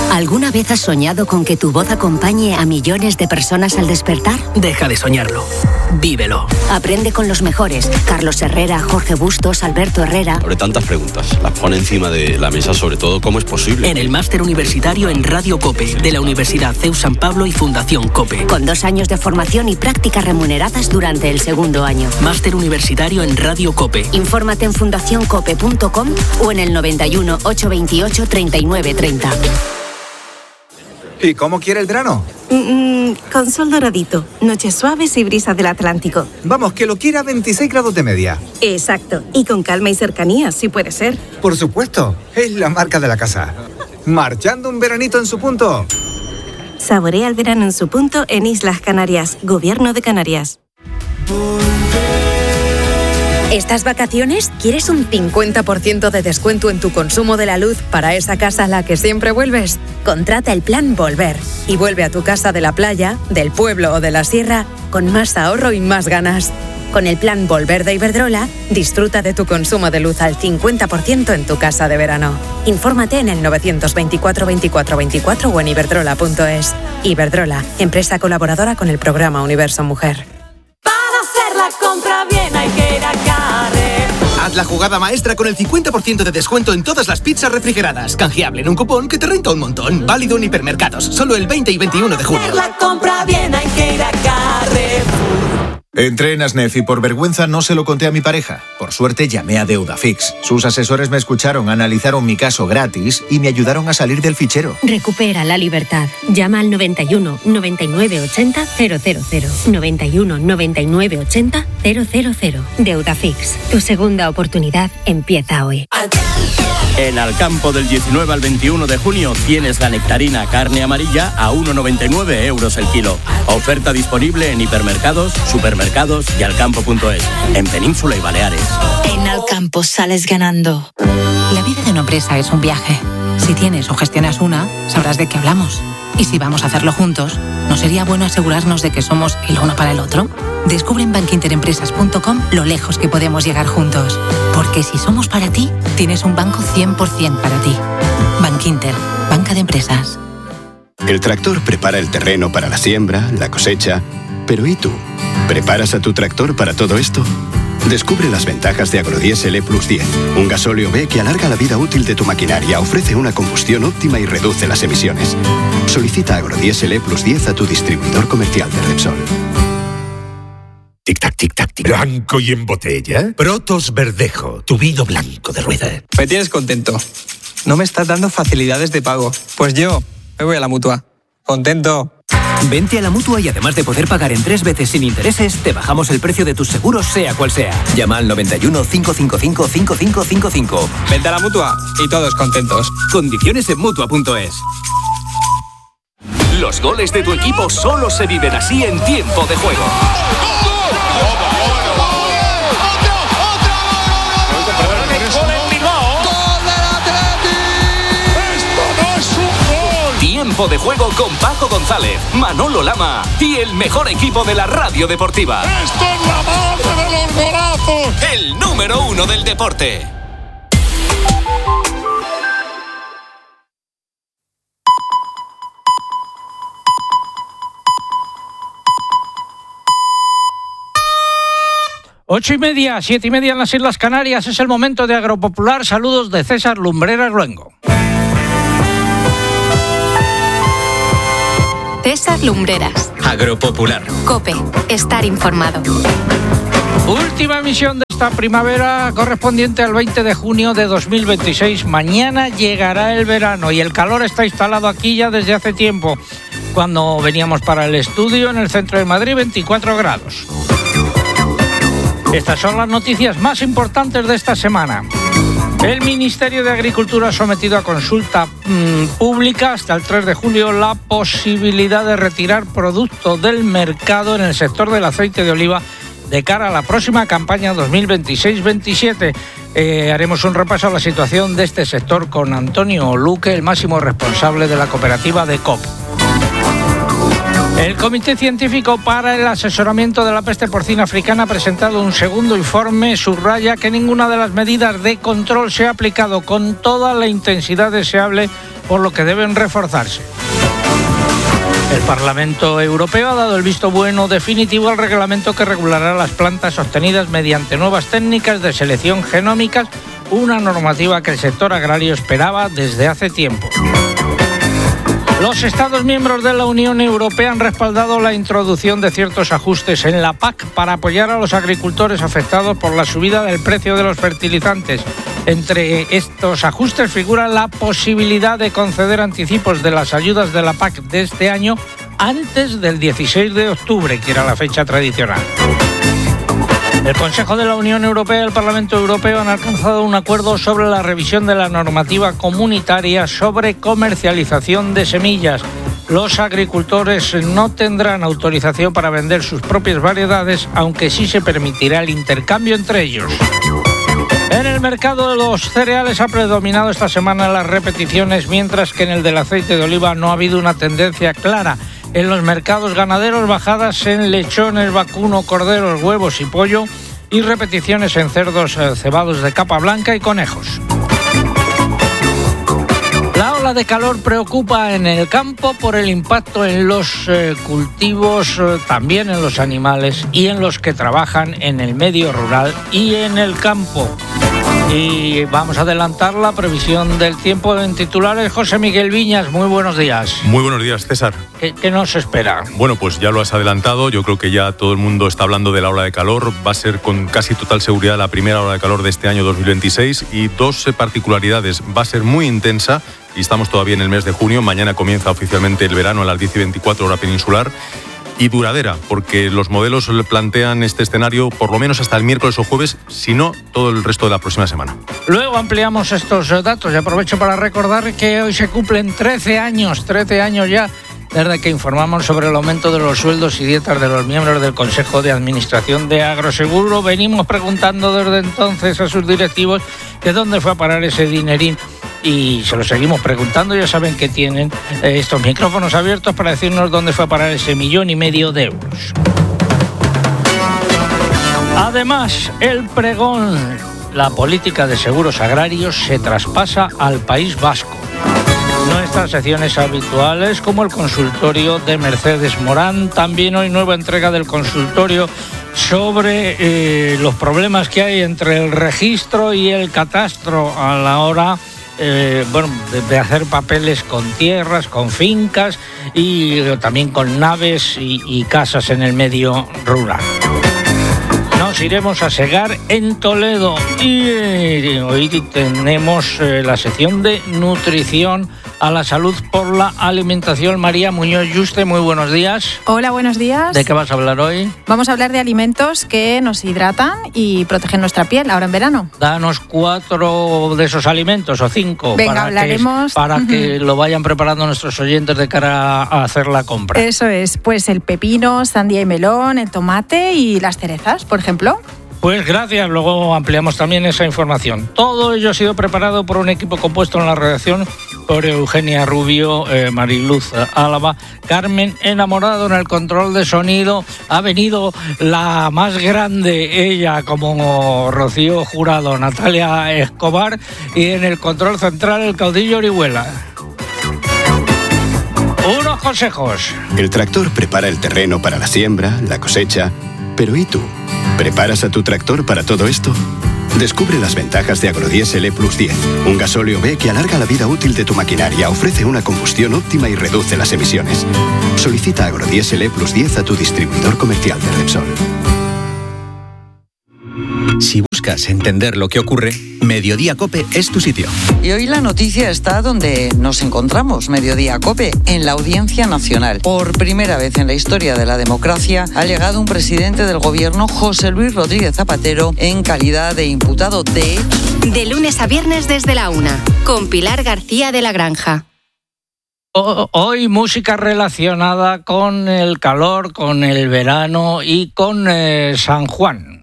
¿Alguna vez has soñado con que tu voz acompañe a millones de personas al despertar? Deja de soñarlo. Vívelo. Aprende con los mejores. Carlos Herrera, Jorge Bustos, Alberto Herrera. Abre tantas preguntas. Las pone encima de la mesa, sobre todo, ¿cómo es posible? En el máster universitario en Radio COPE, de la Universidad CEU San Pablo y Fundación COPE. Con 2 años de formación y prácticas remuneradas durante el segundo año. Máster universitario en Radio COPE. Infórmate en fundacioncope.com o en el 91 828 3930. ¿Y cómo quiere el verano? Con sol doradito, noches suaves y brisas del Atlántico. Vamos, que lo quiera a 26 grados de media. Exacto, y con calma y cercanía, si puede ser. Por supuesto, es la marca de la casa. Marchando un veranito en su punto. Saborea el verano en su punto en Islas Canarias, Gobierno de Canarias. ¿Estas vacaciones quieres un 50% de descuento en tu consumo de la luz para esa casa a la que siempre vuelves? Contrata el plan Volver y vuelve a tu casa de la playa, del pueblo o de la sierra con más ahorro y más ganas. Con el plan Volver de Iberdrola, disfruta de tu consumo de luz al 50% en tu casa de verano. Infórmate en el 924 24 24 o en iberdrola.es. Iberdrola, empresa colaboradora con el programa Universo Mujer. Para hacer la compra bien hay que ir a Carrefour. Haz la jugada maestra con el 50% de descuento en todas las pizzas refrigeradas. Canjeable en un cupón que te renta un montón. Válido en hipermercados. Solo el 20 y 21 de junio. Hacer la compra bien hay que ir a Carrefour. Entré en Asnef y por vergüenza no se lo conté a mi pareja. Por suerte llamé a Deudafix. Sus asesores me escucharon, analizaron mi caso gratis y me ayudaron a salir del fichero. Recupera la libertad. Llama al 91 99 80 000. 91 99 80 000. Deudafix. Tu segunda oportunidad empieza hoy. En Alcampo del 19 al 21 de junio tienes la nectarina carne amarilla a 1,99 euros el kilo. Oferta disponible en hipermercados, supermercados y alcampo.es. En Península y Baleares. En Alcampo sales ganando. La vida de una empresa es un viaje. Si tienes o gestionas una, sabrás de qué hablamos. Y si vamos a hacerlo juntos, ¿no sería bueno asegurarnos de que somos el uno para el otro? Descubre en bankinterempresas.com lo lejos que podemos llegar juntos. Porque si somos para ti, tienes un banco 100% para ti. Bankinter, banca de empresas. El tractor prepara el terreno para la siembra, la cosecha. Pero ¿y tú? ¿Preparas a tu tractor para todo esto? Descubre las ventajas de Agrodiesel E+10, un gasóleo B que alarga la vida útil de tu maquinaria, ofrece una combustión óptima y reduce las emisiones. Solicita Agrodiesel E+10 a tu distribuidor comercial de Repsol. Tic-tac, tic-tac, tic. Blanco y en botella. Protos Verdejo, tu vino blanco de rueda. Me tienes contento. No me estás dando facilidades de pago. Pues yo me voy a la Mutua. Contento. Vente a la Mutua y además de poder pagar en 3 veces sin intereses, te bajamos el precio de tus seguros sea cual sea. Llama al 91 555 5555. Vente a la Mutua y todos contentos. Condiciones en Mutua.es. Los goles de tu equipo solo se viven así en tiempo de juego. Tiempo de juego con Paco González, Manolo Lama y el mejor equipo de la radio deportiva. ¡Esto es la madre de los golazos! El número 1 del deporte. Ocho y media, 7:30 en las Islas Canarias. Es el momento de Agropopular. Saludos de César Lumbreras Luengo. César Lumbreras. Agropopular. COPE. Estar informado. Última emisión de esta primavera correspondiente al 20 de junio de 2026. Mañana llegará el verano y el calor está instalado aquí ya desde hace tiempo. Cuando veníamos para el estudio en el centro de Madrid, 24 grados. Estas son las noticias más importantes de esta semana. El Ministerio de Agricultura ha sometido a consulta pública hasta el 3 de julio la posibilidad de retirar productos del mercado en el sector del aceite de oliva de cara a la próxima campaña 2026-27. Haremos un repaso a la situación de este sector con Antonio Luque, el máximo responsable de la cooperativa de COP. El Comité Científico para el Asesoramiento de la Peste Porcina Africana ha presentado un segundo informe. Subraya que ninguna de las medidas de control se ha aplicado con toda la intensidad deseable por lo que deben reforzarse. El Parlamento Europeo ha dado el visto bueno definitivo al reglamento que regulará las plantas sostenidas mediante nuevas técnicas de selección genómicas, una normativa que el sector agrario esperaba desde hace tiempo. Los Estados miembros de la Unión Europea han respaldado la introducción de ciertos ajustes en la PAC para apoyar a los agricultores afectados por la subida del precio de los fertilizantes. Entre estos ajustes figura la posibilidad de conceder anticipos de las ayudas de la PAC de este año antes del 16 de octubre, que era la fecha tradicional. El Consejo de la Unión Europea y el Parlamento Europeo han alcanzado un acuerdo sobre la revisión de la normativa comunitaria sobre comercialización de semillas. Los agricultores no tendrán autorización para vender sus propias variedades, aunque sí se permitirá el intercambio entre ellos. En el mercado de los cereales ha predominado esta semana las repeticiones, mientras que en el del aceite de oliva no ha habido una tendencia clara. En los mercados ganaderos, bajadas en lechones, vacuno, corderos, huevos y pollo, y repeticiones en cerdos cebados de capa blanca y conejos. La ola de calor preocupa en el campo por el impacto en los cultivos, también en los animales y en los que trabajan en el medio rural y en el campo. Y vamos a adelantar la previsión del tiempo en titulares. José Miguel Viñas, muy buenos días. Muy buenos días, César. ¿Qué nos espera? Bueno, pues ya lo has adelantado. Yo creo que ya todo el mundo está hablando de la ola de calor. Va a ser con casi total seguridad la primera ola de calor de este año 2026. Y dos particularidades. Va a ser muy intensa y estamos todavía en el mes de junio. Mañana comienza oficialmente el verano a las 10:24 hora peninsular. Y duradera, porque los modelos plantean este escenario por lo menos hasta el miércoles o jueves, si no todo el resto de la próxima semana. Luego ampliamos estos datos y aprovecho para recordar que hoy se cumplen 13 años ya desde que informamos sobre el aumento de los sueldos y dietas de los miembros del Consejo de Administración de Agroseguro. Venimos preguntando desde entonces a sus directivos que dónde fue a parar ese dinerín. Y se lo seguimos preguntando. Ya saben que tienen estos micrófonos abiertos para decirnos dónde fue a parar ese 1,5 millones de euros. Además, el pregón, la política de seguros agrarios, se traspasa al País Vasco. Nuestras secciones habituales, como el consultorio de Mercedes Morán. También hoy nueva entrega del consultorio sobre los problemas que hay entre el registro y el catastro a la hora de hacer papeles con tierras, con fincas y también con naves y casas en el medio rural. Nos iremos a Segar en Toledo y hoy tenemos la sección de nutrición a la salud por la alimentación. María Muñoz Yuste, muy buenos días. Hola, buenos días. ¿De qué vas a hablar hoy? Vamos a hablar de alimentos que nos hidratan y protegen nuestra piel ahora en verano. Danos 4 de esos alimentos o 5. Venga, hablaremos. Para que lo vayan preparando nuestros oyentes de cara a hacer la compra. Eso es, pues el pepino, sandía y melón, el tomate y las cerezas, por ejemplo. Pues gracias, luego ampliamos también esa información. Todo ello ha sido preparado por un equipo compuesto en la redacción por Eugenia Rubio, Mariluz Álava, Carmen Enamorado en el control de sonido. Ha venido la más grande, ella como Rocío Jurado, Natalia Escobar, y en el control central el caudillo Orihuela. Unos consejos. El tractor prepara el terreno para la siembra, la cosecha, pero ¿y tú? ¿Preparas a tu tractor para todo esto? Descubre las ventajas de Agrodiesel E+10, un gasóleo B que alarga la vida útil de tu maquinaria, ofrece una combustión óptima y reduce las emisiones. Solicita Agrodiesel E+10 a tu distribuidor comercial de Repsol. Si buscas entender lo que ocurre, Mediodía COPE es tu sitio. Y hoy la noticia está donde nos encontramos, Mediodía COPE, en la Audiencia Nacional. Por primera vez en la historia de la democracia ha llegado un presidente del gobierno, José Luis Rodríguez Zapatero, en calidad de imputado. De lunes a viernes desde la 1, con Pilar García de la Granja. Hoy música relacionada con el calor, con el verano y con San Juan.